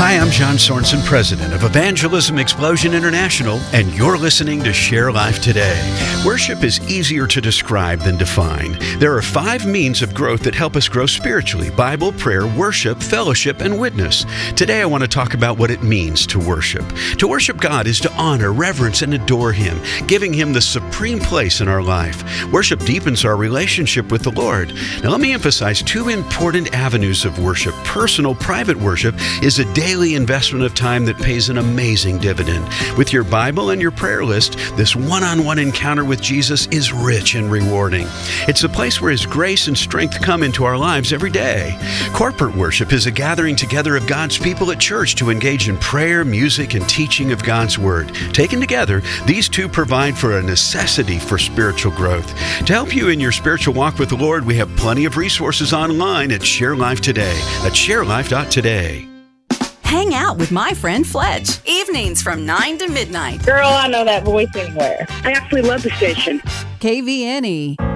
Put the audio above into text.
Hi, I'm John Sorensen, president of Evangelism Explosion International, and you're listening to Share Life Today. Worship is easier to describe than define. There are 5 means of growth that help us grow spiritually: Bible, prayer, worship, fellowship, and witness. Today, I want to talk about what it means to worship. To worship God is to honor, reverence, and adore Him, giving Him the supreme place in our life. Worship deepens our relationship with the Lord. Now, let me emphasize 2 important avenues of worship. Personal, private worship is a daily investment of time that pays an amazing dividend. With your Bible and your prayer list, this one-on-one encounter with Jesus is rich and rewarding. It's a place where His grace and strength come into our lives every day. Corporate worship is a gathering together of God's people at church to engage in prayer, music, and teaching of God's Word. Taken together, these 2 provide for a necessity for spiritual growth. To help you in your spiritual walk with the Lord, we have plenty of resources online at Share Life Today at sharelife.today. Hang out with my friend Fletch. Evenings from 9 to midnight. Girl, I know that voice anywhere. I actually love the station. KVNE.